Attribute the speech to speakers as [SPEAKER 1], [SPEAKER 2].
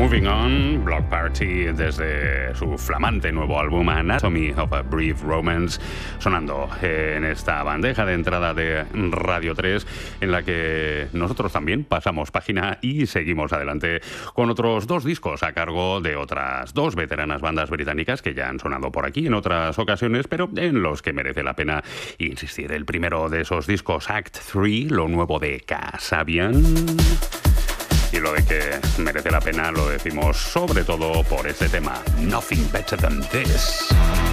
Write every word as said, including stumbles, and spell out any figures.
[SPEAKER 1] Moving On, Block Party, desde su flamante nuevo álbum Anatomy of a Brief Romance, sonando en esta bandeja de entrada de Radio tres, en la que nosotros también pasamos página y seguimos adelante con otros dos discos a cargo de otras dos veteranas bandas británicas que ya han sonado por aquí en otras ocasiones, pero en los que merece la pena insistir. El primero de esos discos, Act tres, lo nuevo de Kasabian. Y lo de que merece la pena lo decimos sobre todo por este tema, Nothing Better Than This.